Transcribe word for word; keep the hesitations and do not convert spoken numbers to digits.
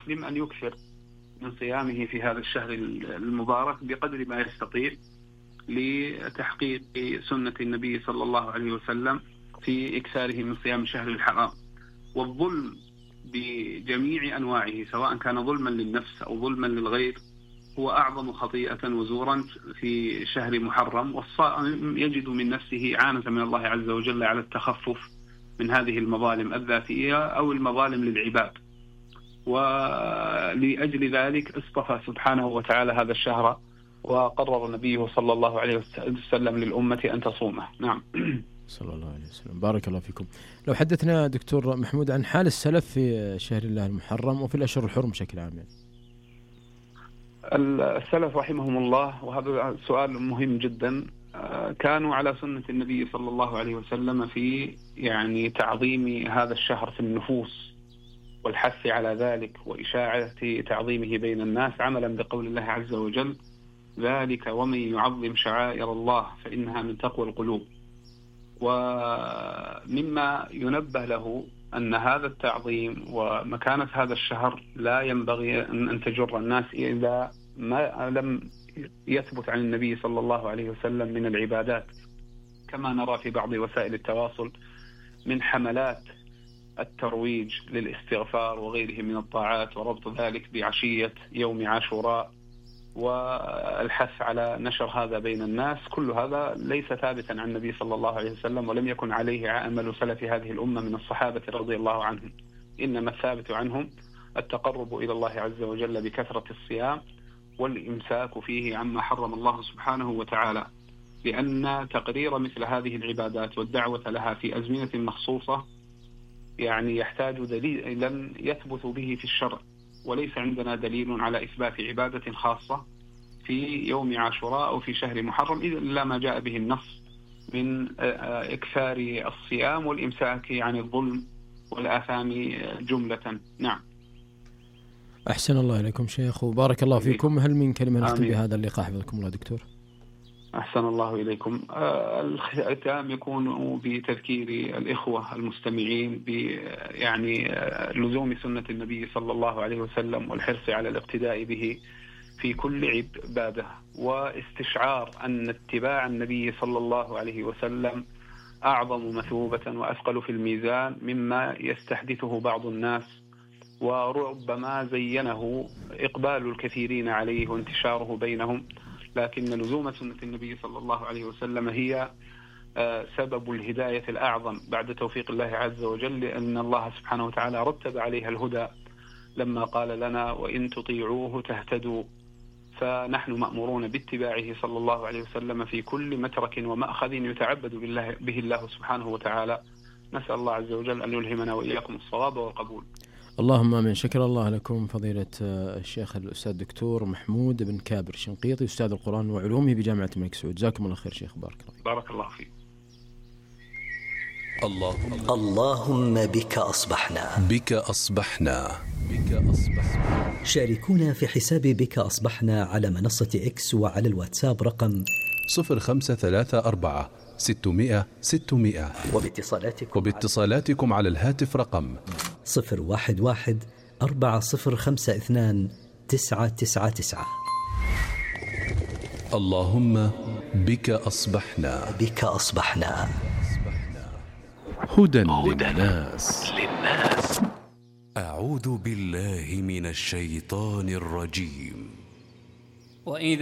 المسلم أن يكثر من صيامه في هذا الشهر المبارك بقدر ما يستطيع لتحقيق سنة النبي صلى الله عليه وسلم في إكثاره من صيام الشهر الحرام. والظلم بجميع أنواعه سواء كان ظلما للنفس أو ظلما للغير هو أعظم خطيئة وزورا في شهر محرم، والصائم يجد من نفسه إعانة من الله عز وجل على التخفف من هذه المظالم الذاتية أو المظالم للعباد. ولأجل ذلك اصطفى سبحانه وتعالى هذا الشهر وقرر نبيه صلى الله عليه وسلم للأمة أن تصومه. نعم. صلى الله عليه وسلم. بارك الله فيكم. لو حدثنا دكتور محمود عن حال السلف في شهر الله المحرم وفي الأشهر الحرم بشكل عام. يعني. السلف رحمهم الله، وهذا سؤال مهم جدا، كانوا على سنة النبي صلى الله عليه وسلم في يعني تعظيم هذا الشهر في النفوس والحث على ذلك وإشاعة تعظيمه بين الناس، عملا بقول الله عز وجل: ذلك ومن يعظم شعائر الله فإنها من تقوى القلوب. ومما ينبه له أن هذا التعظيم ومكانة هذا الشهر لا ينبغي أن تجر الناس إذا ما لم يثبت عن النبي صلى الله عليه وسلم من العبادات، كما نرى في بعض وسائل التواصل من حملات الترويج للاستغفار وغيره من الطاعات، وربط ذلك بعشية يوم عاشوراء والحث على نشر هذا بين الناس. كل هذا ليس ثابتا عن النبي صلى الله عليه وسلم، ولم يكن عليه عمل سلف هذه الأمة من الصحابة رضي الله عنهم. إنما الثابت عنهم التقرب إلى الله عز وجل بكثرة الصيام والإمساك فيه عما حرم الله سبحانه وتعالى، لأن تقرير مثل هذه العبادات والدعوة لها في أزمنة مخصوصة يعني يحتاج دليلا يثبت به في الشرع، وليس عندنا دليل على إثبات عبادة خاصة في يوم عاشوراء أو في شهر محرم إلا ما جاء به النص من إكثار الصيام والإمساك عن الظلم والآثام جملة. نعم. أحسن الله إليكم شيخ وبارك الله فيكم. هل من كلمة نختم بهذا اللقاء حفظكم الله دكتور؟ أحسن الله إليكم. الختام يكون بتذكير الإخوة المستمعين ب يعني لزوم سنة النبي صلى الله عليه وسلم والحرص على الاقتداء به في كل عبادة، واستشعار أن اتباع النبي صلى الله عليه وسلم أعظم مثوبة وأثقل في الميزان مما يستحدثه بعض الناس، وربما زينه إقبال الكثيرين عليه وانتشاره بينهم. لكن لزوم سنة النبي صلى الله عليه وسلم هي سبب الهداية الأعظم بعد توفيق الله عز وجل، لأن الله سبحانه وتعالى رتب عليها الهدى لما قال لنا: وإن تطيعوه تهتدوا. فنحن مأمورون باتباعه صلى الله عليه وسلم في كل مترك ومأخذ يتعبد بالله به الله سبحانه وتعالى. نسأل الله عز وجل أن يلهمنا وإياكم الصواب والقبول. اللهم آمين. شكر الله لكم فضيلة الشيخ الأستاذ الدكتور محمود بن كابر شنقيطي أستاذ القرآن وعلومه بجامعة الملك سعود. جزاكم الله خير شيخ. بارك الله فيك. بارك الله فيك. اللهم اللهم بك أصبحنا بك أصبحنا بك أصبحنا. شاركونا في حساب بك أصبحنا على منصة إكس وعلى الواتساب رقم صفر خمسة ثلاثة أربعة ستمائة ستمائة، وباتصالاتكم, وباتصالاتكم على الهاتف رقم صفر واحد واحد أربعة صفر خمسة اثنان تسعة تسعة تسعة. اللهم بك أصبحنا بك أصبحنا هدى للناس. للناس. أعوذ بالله من الشيطان الرجيم. وإذا